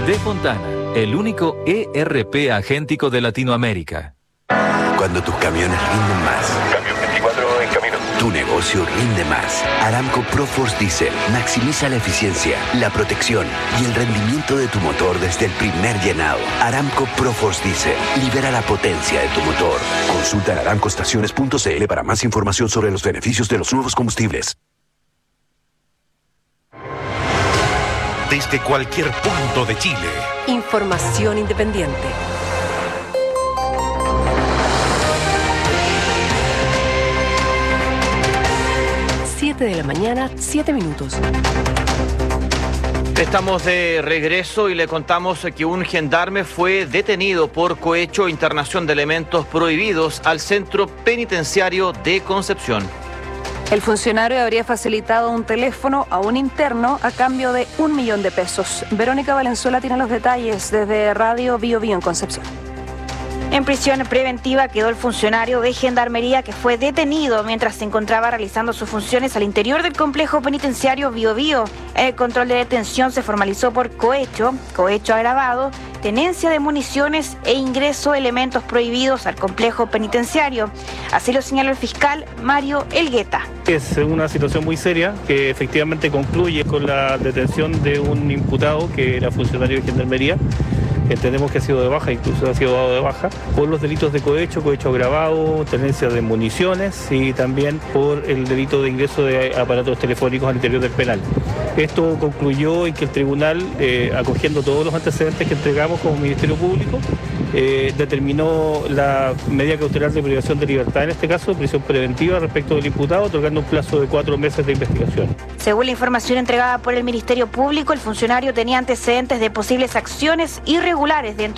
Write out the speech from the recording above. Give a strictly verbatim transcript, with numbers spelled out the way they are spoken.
De Fontana, el único E R P agéntico de Latinoamérica. Cuando tus camiones rinden más. Camión veinticuatro en camino. Tu negocio rinde más. Aramco ProForce Diesel maximiza la eficiencia, la protección y el rendimiento de tu motor desde el primer llenado. Aramco ProForce Diesel libera la potencia de tu motor. Consulta en aramco estaciones punto c l para más información sobre los beneficios de los nuevos combustibles. Desde cualquier punto de Chile. Información independiente. siete de la mañana, siete minutos. Estamos de regreso y le contamos que un gendarme fue detenido por cohecho e internación de elementos prohibidos al centro penitenciario de Concepción. El funcionario habría facilitado un teléfono a un interno a cambio de un millón de pesos. Verónica Valenzuela tiene los detalles desde Radio Bio Bio en Concepción. En prisión preventiva quedó el funcionario de Gendarmería que fue detenido mientras se encontraba realizando sus funciones al interior del complejo penitenciario Bio Bio. El control de detención se formalizó por cohecho, cohecho agravado, tenencia de municiones e ingreso de elementos prohibidos al complejo penitenciario. Así lo señaló el fiscal Mario Elgueta. Es una situación muy seria que efectivamente concluye con la detención de un imputado que era funcionario de Gendarmería. Entendemos que ha sido de baja, incluso ha sido dado de baja, por los delitos de cohecho, cohecho agravado, tenencia de municiones y también por el delito de ingreso de aparatos telefónicos al interior del penal. Esto concluyó en que el tribunal, eh, acogiendo todos los antecedentes que entregamos como Ministerio Público, eh, determinó la medida cautelar de privación de libertad, en este caso, prisión preventiva respecto del imputado, otorgando un plazo de cuatro meses de investigación. Según la información entregada por el Ministerio Público, el funcionario tenía antecedentes de posibles acciones irregulares dentro